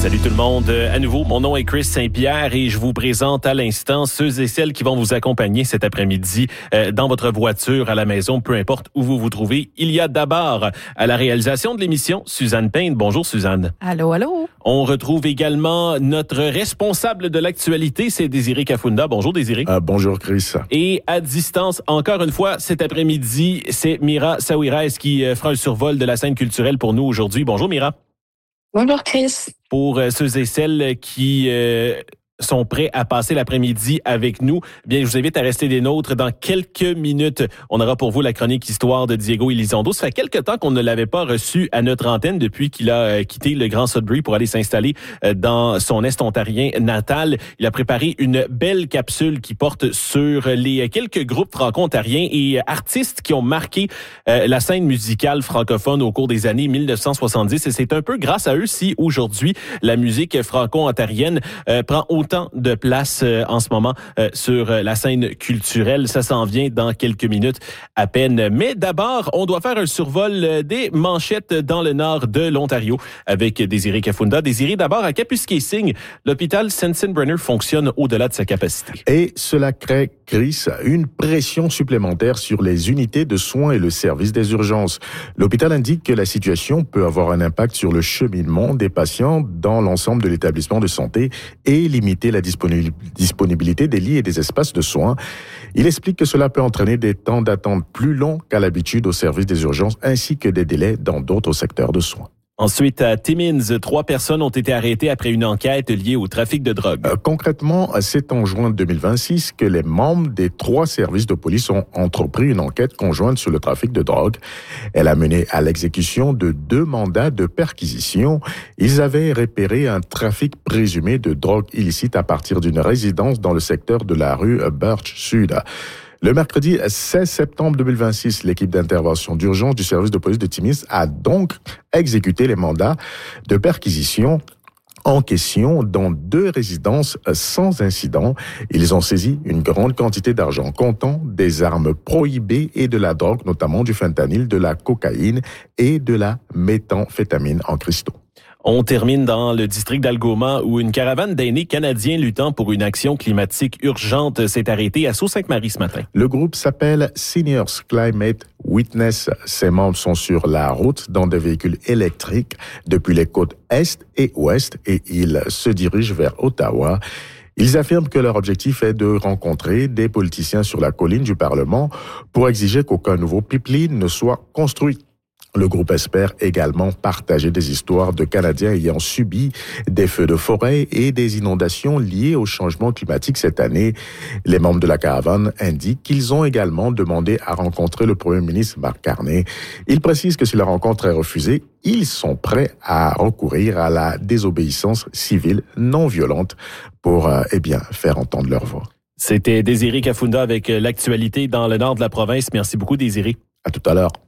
Salut tout le monde. À nouveau, mon nom est Chris Saint-Pierre et je vous présente à l'instant ceux et celles qui vont vous accompagner cet après-midi dans votre voiture, à la maison, peu importe où vous vous trouvez. Il y a d'abord à la réalisation de l'émission, Suzanne Payne. Bonjour Suzanne. Allô, allô. On retrouve également notre responsable de l'actualité, c'est Désiré Kafunda. Bonjour Désiré. Bonjour Chris. Et à distance, encore une fois, cet après-midi, c'est Mira Saouirez qui fera le survol de la scène culturelle pour nous aujourd'hui. Bonjour Mira. Bonjour Chris. Pour ceux et celles qui sont prêts à passer l'après-midi avec nous, bien, je vous invite à rester des nôtres. Dans quelques minutes, on aura pour vous la chronique Histoire de Diego Elizondo. Ça fait quelque temps qu'on ne l'avait pas reçu à notre antenne depuis qu'il a quitté le Grand Sudbury pour aller s'installer dans son Est ontarien natal. Il a préparé une belle capsule qui porte sur les quelques groupes franco-ontariens et artistes qui ont marqué la scène musicale francophone au cours des années 1970. Et c'est un peu grâce à eux si aujourd'hui, la musique franco-ontarienne prend autant de place en ce moment sur la scène culturelle. Ça s'en vient dans quelques minutes à peine. Mais d'abord, on doit faire un survol des manchettes dans le nord de l'Ontario avec Désiré Kafunda. Désiré, d'abord, à Kapuskasing, l'hôpital Sensenbrenner fonctionne au-delà de sa capacité. Et cela crée, Chris, une pression supplémentaire sur les unités de soins et le service des urgences. L'hôpital indique que la situation peut avoir un impact sur le cheminement des patients dans l'ensemble de l'établissement de santé et limiter la disponibilité des lits et des espaces de soins. Il explique que cela peut entraîner des temps d'attente plus longs qu'à l'habitude au service des urgences ainsi que des délais dans d'autres secteurs de soins. Ensuite, à Timmins, 3 personnes ont été arrêtées après une enquête liée au trafic de drogue. Concrètement, c'est en juin 2026 que les membres des 3 services de police ont entrepris une enquête conjointe sur le trafic de drogue. Elle a mené à l'exécution de 2 mandats de perquisition. Ils avaient repéré un trafic présumé de drogue illicite à partir d'une résidence dans le secteur de la rue Birch Sud. Le mercredi 16 septembre 2026, l'équipe d'intervention d'urgence du service de police de Timmins a donc exécuté les mandats de perquisition en question dans 2 résidences sans incident. Ils ont saisi une grande quantité d'argent comptant des armes prohibées et de la drogue, notamment du fentanyl, de la cocaïne et de la méthamphétamine en cristaux. On termine dans le district d'Algoma où une caravane d'aînés canadiens luttant pour une action climatique urgente s'est arrêtée à Sault-Sainte-Marie ce matin. Le groupe s'appelle Seniors Climate Witness. Ses membres sont sur la route dans des véhicules électriques depuis les côtes Est et Ouest et ils se dirigent vers Ottawa. Ils affirment que leur objectif est de rencontrer des politiciens sur la colline du Parlement pour exiger qu'aucun nouveau pipeline ne soit construit. Le groupe espère également partager des histoires de Canadiens ayant subi des feux de forêt et des inondations liées au changement climatique cette année. Les membres de la caravane indiquent qu'ils ont également demandé à rencontrer le Premier ministre Mark Carney. Ils précisent que si la rencontre est refusée, ils sont prêts à recourir à la désobéissance civile non violente pour faire entendre leur voix. C'était Désiré Kafunda avec l'actualité dans le nord de la province. Merci beaucoup Désiré. À tout à l'heure.